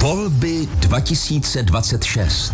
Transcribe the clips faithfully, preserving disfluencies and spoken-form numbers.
Volby dva tisíce dvacet šest.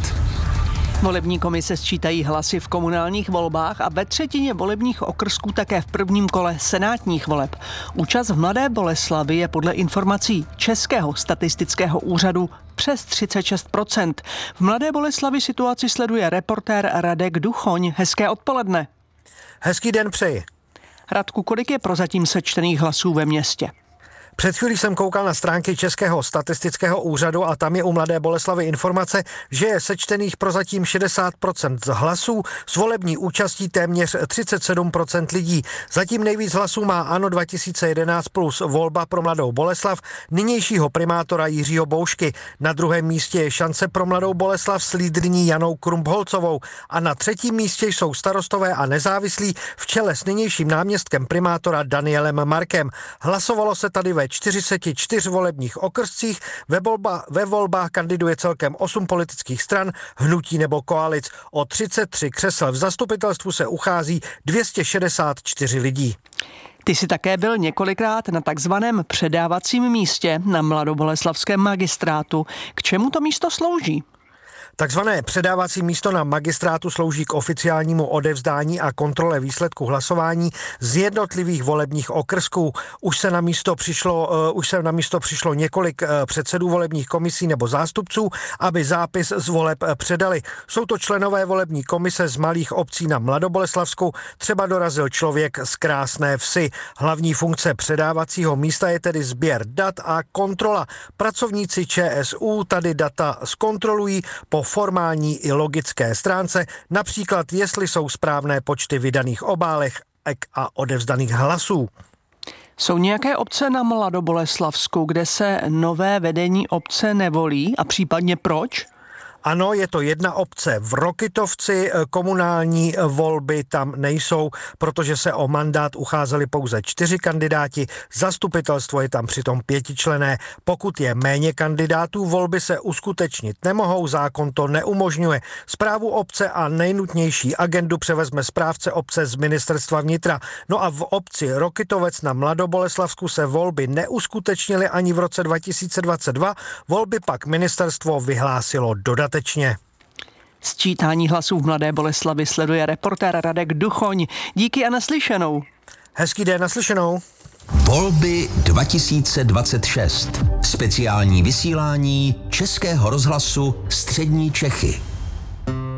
Volební komise sčítají hlasy v komunálních volbách a ve třetině volebních okrsků také v prvním kole senátních voleb. Účast v Mladé Boleslavi je podle informací Českého statistického úřadu přes třicet šest procent. V Mladé Boleslavi situaci sleduje reportér Radek Duchoň. Hezké odpoledne. Hezký den přeji. Radku, kolik je prozatím sečtených hlasů ve městě? Před chvílí jsem koukal na stránky Českého statistického úřadu a tam je u Mladé Boleslavy informace, že je sečtených prozatím šedesát procent z hlasů, s volební účastí téměř třicet sedm procent lidí. Zatím nejvíc hlasů má ANO dva tisíce jedenáct plus volba pro Mladou Boleslav nynějšího primátora Jiřího Boušky. Na druhém místě je šance pro Mladou Boleslav s lídryní Janou Krumpholcovou a na třetím místě jsou starostové a nezávislí v čele s nynějším náměstkem primátora Danielem Markem. Hlasovalo se tady ve čtyřicet čtyři volebních okrscích, ve, volba, ve volbách kandiduje celkem osm politických stran, hnutí nebo koalic. O třicet tři křesel v zastupitelstvu se uchází dvě stě šedesát čtyři lidí. Ty jsi také byl několikrát na takzvaném předávacím místě na mladoboleslavském magistrátu. K čemu to místo slouží? Takzvané předávací místo na magistrátu slouží k oficiálnímu odevzdání a kontrole výsledku hlasování z jednotlivých volebních okrsků. Už se na místo přišlo, uh, už se na místo přišlo několik uh, předsedů volebních komisí nebo zástupců, aby zápis z voleb uh, předali. Jsou to členové volební komise z malých obcí na Mladoboleslavsku, třeba dorazil člověk z Krásné Vsi. Hlavní funkce předávacího místa je tedy sběr dat a kontrola. Pracovníci ČSÚ tady data zkontrolují po formální i logické stránce, například jestli jsou správné počty vydaných obálek a odevzdaných hlasů. Jsou nějaké obce na Mladoboleslavsku, kde se nové vedení obce nevolí a případně proč? Ano, je to jedna obce v Rokytovci, komunální volby tam nejsou, protože se o mandát ucházeli pouze čtyři kandidáti, zastupitelstvo je tam přitom pětičlenné. Pokud je méně kandidátů, volby se uskutečnit nemohou, zákon to neumožňuje. Správu obce a nejnutnější agendu převezme správce obce z ministerstva vnitra. No a v obci Rokytovec na Mladoboleslavsku se volby neuskutečnily ani v roce dva tisíce dvacet dva, volby pak ministerstvo vyhlásilo dodatečně. Sčítání hlasů v Mladé Boleslavi sleduje reportér Radek Duchoň. Díky a naslyšenou. Hezký den, naslyšenou. Volby dva tisíce dvacet šest. Speciální vysílání Českého rozhlasu Střední Čechy.